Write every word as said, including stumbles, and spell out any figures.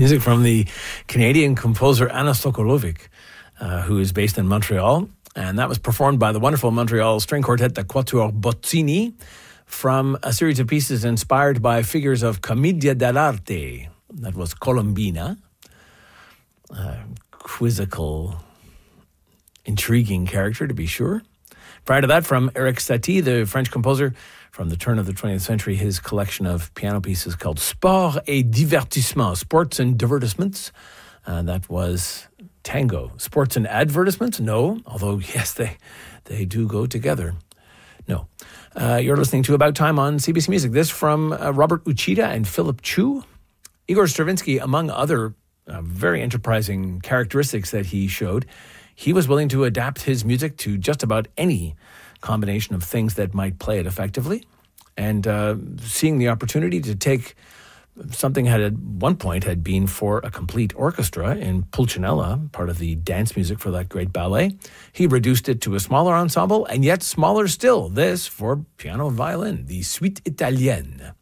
music from the Canadian composer Anna Sokolovic, uh, who is based in Montreal. And that was performed by the wonderful Montreal string quartet, the Quatuor Bottini, from a series of pieces inspired by figures of Commedia dell'arte. That was Colombina. Uh, quizzical, intriguing character, to be sure. Prior to that, from Eric Satie, the French composer from the turn of the twentieth century, his collection of piano pieces called Sport et Divertissement, Sports and Divertissements. Uh, that was tango. Sports and advertisements? No, although, yes, they, they do go together. No. Uh, you're listening to About Time on C B C Music. This from uh, Robert Uchida and Philip Chu. Igor Stravinsky, among other uh, very enterprising characteristics that he showed, he was willing to adapt his music to just about any combination of things that might play it effectively. And uh, seeing the opportunity to take something that at one point had been for a complete orchestra in Pulcinella, part of the dance music for that great ballet, he reduced it to a smaller ensemble, and yet smaller still, this for piano and violin, the Suite Italienne.